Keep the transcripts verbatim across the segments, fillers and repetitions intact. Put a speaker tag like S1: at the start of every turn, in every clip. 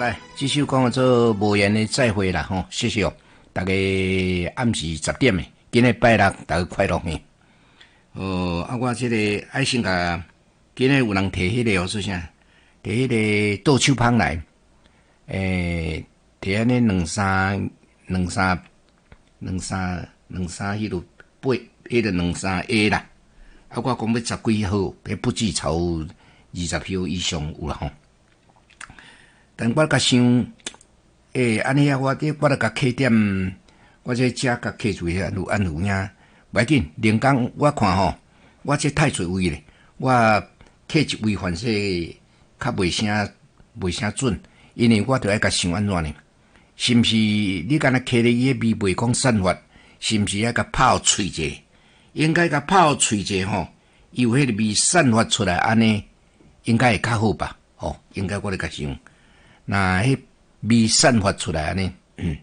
S1: 来，这首讲做无言的再会啦吼，谢谢哦。大家暗时十点的，今日拜六，大家快乐嘿。哦，啊，我这个爱心甲，今日有人摕迄个哦，说啥？摕迄个倒手香来，诶，摕安尼两三两三两三两三迄落八，迄个两三下啦。啊，我讲要十几号，要不止超二十票以上有啦吼。但我甲想，诶、欸，安尼啊，我这我著甲客点，我这遮甲客住遐安安有影，袂要紧。连讲我看吼，我这太侪位咧，我客一位反正较袂啥袂啥准，因为我著爱甲想安怎呢？是毋是你敢若客咧伊个味袂讲散发，是毋是爱甲泡喙者？应该甲泡喙者吼，有迄个味散发出来，安尼应该会较好吧？哦，应该我咧甲想。那迄味散发出来安尼，嗯，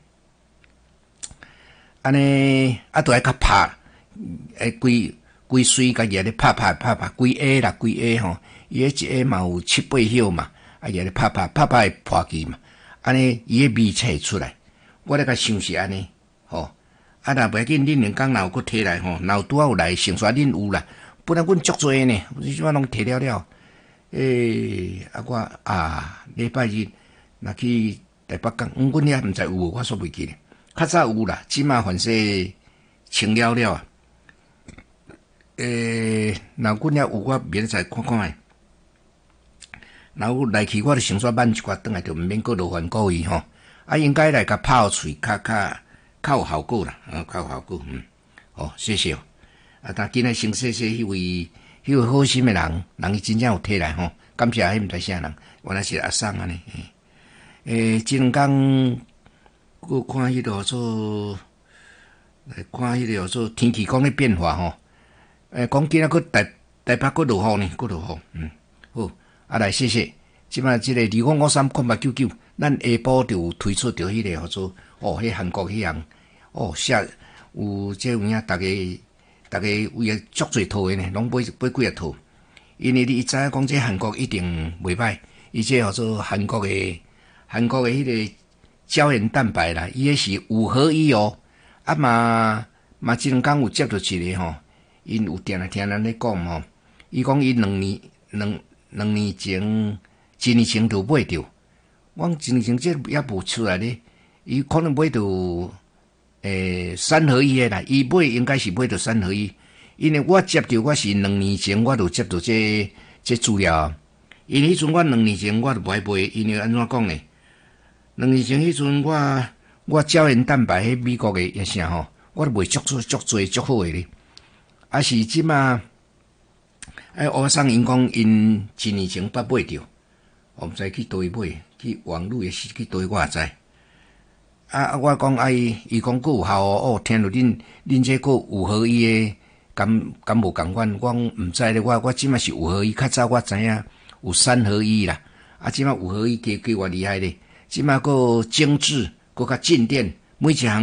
S1: 安尼啊，都爱较拍，诶，规规水甲叶咧拍拍拍拍，规下啦，规下吼，伊迄一下嘛有七八叶嘛，啊叶咧拍拍拍拍会破去嘛，安尼伊个味才会出来。我咧甲想是安尼，吼，啊若袂要紧，恁两工若有佫摕来吼，若有拄仔有来，成煞恁有啦，不然阮足多呢，你即摆拢摕了了，诶、欸，啊我啊礼拜日。若去台北港，嗯，阮遐毋知有无，我煞袂记咧。较早有啦，即马反正清了了啊。诶、欸，若阮遐有，我明仔载看看诶。若有来去，我著先煞挽一寡转来，著毋免搁劳烦各位吼。啊，应该来甲泡喙，较较较有效果啦，啊，较有效果，嗯。哦，谢谢哦。啊，但今日先谢谢迄位迄位好心诶人，人伊真正有摕来吼，感谢迄毋知啥人，原来是阿桑安尼。诶，即两工，我看迄个做，来看迄个做天气讲咧变化吼。诶，讲今仔佫台台北佫落雨呢，佫落雨，嗯，好，啊来谢谢。即摆即个二五五三空八九九，咱下晡就有推出着迄个叫做哦，迄韩国迄样，哦，下有即有影，逐个逐个有诶足侪套诶呢，拢买买几啊套。因为你知影讲即韩国一定袂歹，伊即叫做韩国诶。韩国诶迄个胶原蛋白啦，伊迄是五合一哦。啊嘛嘛，即两工有接到一个吼，因有定来听咱咧讲吼。伊讲伊两年两两年前一年前就买着，我一年前这也无出来咧。伊可能买到诶三合一诶啦，伊买应该是买到三合一，因为我接到我是两年前我就接到这这资料，因为迄阵我两年前我就无爱买，因为安怎讲呢？两年前迄阵，我我胶原蛋白迄美国诶也啥吼，我都卖足足足多足好诶咧。啊是即马，哎，我上因讲因一年前捌买着，我毋知去倒位买，去网络诶是去倒位我也知。啊啊，我讲啊伊，伊讲佫有效哦，哦，听着恁恁这个五合一诶，敢敢无共款？我毋知咧，我我即马是五合一，较早我知影有三合一啦，啊，即马五合一加加偌厉害咧。即马个精致，个较静电，每一项